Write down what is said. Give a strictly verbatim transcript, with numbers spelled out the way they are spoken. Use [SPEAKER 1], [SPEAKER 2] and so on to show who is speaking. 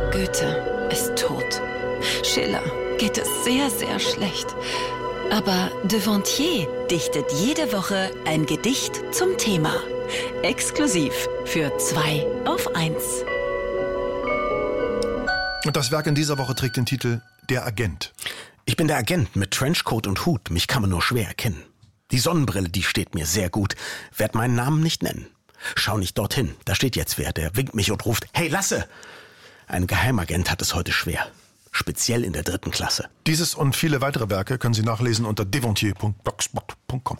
[SPEAKER 1] Goethe ist tot. Schiller geht es sehr, sehr schlecht. Aber Devontier dichtet jede Woche ein Gedicht zum Thema. Exklusiv für zwei auf eins.
[SPEAKER 2] Und das Werk in dieser Woche trägt den Titel Der Agent.
[SPEAKER 3] Ich bin der Agent mit Trenchcoat und Hut. Mich kann man nur schwer erkennen. Die Sonnenbrille, die steht mir sehr gut. Werd meinen Namen nicht nennen. Schau nicht dorthin. Da steht jetzt wer. Der winkt mich und ruft: Hey, Lasse! Ein Geheimagent hat es heute schwer. Speziell in der dritten Klasse.
[SPEAKER 2] Dieses und viele weitere Werke können Sie nachlesen unter devontier punkt blogspot punkt com.